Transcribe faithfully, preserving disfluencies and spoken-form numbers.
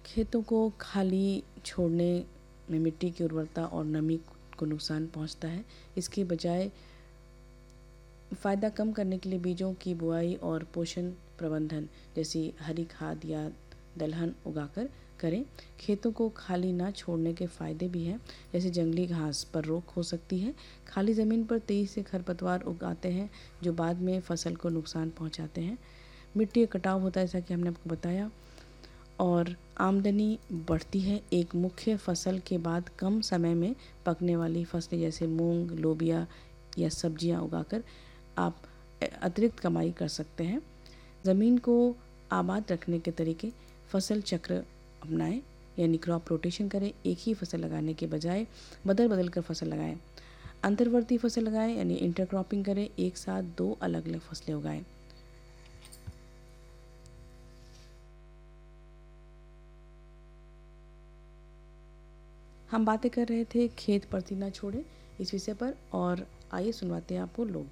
खेतों को खाली छोड़ने में मिट्टी की उर्वरता और नमी को नुकसान पहुंचता है। इसके बजाय फ़ायदा कम करने के लिए बीजों की बुआई और पोषण प्रबंधन जैसी हरी खाद या दलहन उगाकर करें। खेतों को खाली ना छोड़ने के फ़ायदे भी हैं, जैसे जंगली घास पर रोक हो सकती है। खाली ज़मीन पर तेज़ी से खरपतवार उगाते हैं जो बाद में फसल को नुकसान पहुंचाते हैं। मिट्टी का कटाव होता है, जैसा कि हमने आपको बताया, और आमदनी बढ़ती है। एक मुख्य फसल के बाद कम समय में पकने वाली फसलें जैसे मूंग, लोबिया या सब्जियां उगाकर आप अतिरिक्त कमाई कर सकते हैं। ज़मीन को आबाद रखने के तरीके: फसल चक्र अपनाएं, यानी क्रॉप रोटेशन करें। एक ही फसल लगाने के बजाय बदल बदल कर फसल लगाएं। अंतर्वर्ती फसल लगाएं, यानी इंटरक्रॉपिंग करें। एक साथ दो अलग अलग फसलें उगाएं। हम बातें कर रहे थे खेत परती ना छोड़े इस विषय पर, और आइए सुनवाते हैं आपको लोकगीत।